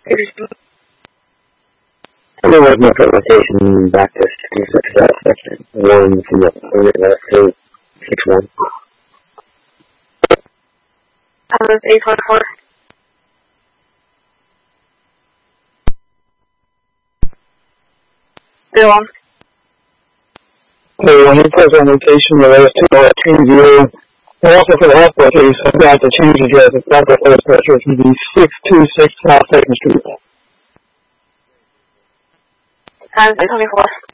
There was no rotation back to 66 that section. 1 from the point to 6-1. I was 844. Go on. Okay, when you press on rotation, the last 2 are change zero. And also for the hospital case, I've got to change the address. It's not the first pressure. It's going to be 626 South 2nd Street. Times 824.